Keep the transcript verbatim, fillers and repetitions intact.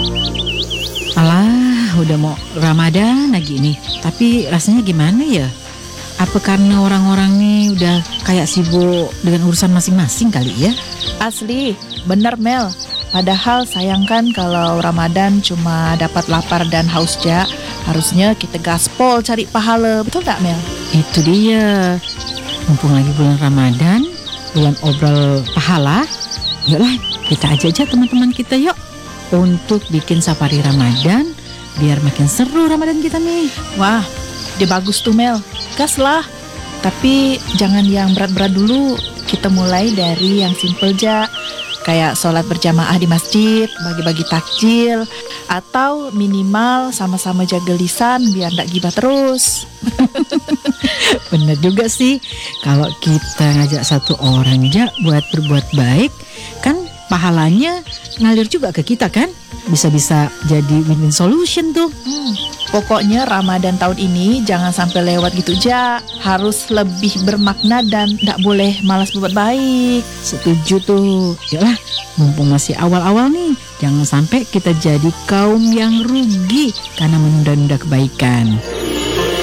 Alah, udah mau Ramadan lagi nih. Tapi rasanya gimana ya? Apa karena orang-orang nih udah kayak sibuk dengan urusan masing-masing kali ya? Asli, bener Mel. Padahal sayangkan kalau Ramadan cuma dapat lapar dan haus ja. Harusnya kita gaspol cari pahala, betul gak Mel? Itu dia. Mumpung lagi bulan Ramadan, bulan obrol pahala. Yuklah, kita ajak aja teman-teman kita yuk untuk bikin safari Ramadan biar makin seru Ramadan kita nih. Wah, dia bagus tuh Mel. Gas lah. Tapi jangan yang berat-berat dulu. Kita mulai dari yang simple ja. Kayak sholat berjamaah di masjid, bagi-bagi takjil, atau minimal sama-sama jaga lisan biar ndak gibah terus. Bener juga sih. Kalau kita ngajak satu orang ja buat berbuat baik, kan pahalanya ngalir juga ke kita kan. Bisa-bisa jadi win-win solution tuh. Hmm, pokoknya Ramadan tahun ini jangan sampai lewat gitu ja. Harus lebih bermakna dan gak boleh malas berbuat baik. Setuju tuh. Yalah, mumpung masih awal-awal nih, jangan sampai kita jadi kaum yang rugi karena menunda-nunda kebaikan.